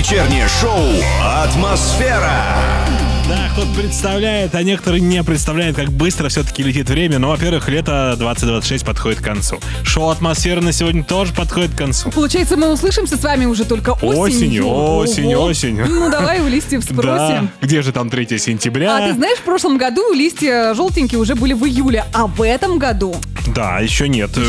Вечернее шоу «Атмосфера». Да, кто-то представляет, а некоторые не представляют, как быстро все-таки летит время. Ну, во-первых, лето 2026 подходит к концу. Шоу «Атмосфера» на сегодня тоже подходит к концу. Получается, мы услышимся с вами уже только осенью. Осень. Ну, давай у листьев Да, спросим. где же там 3 сентября? А ты знаешь, в прошлом году листья желтенькие уже были в июле, а в этом году Да, еще нет.